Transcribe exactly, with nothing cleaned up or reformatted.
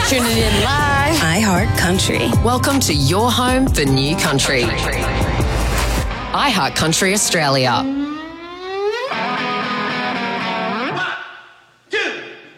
Tuning in live. iHeart Country. Welcome to your home for new country. iHeart Country Australia.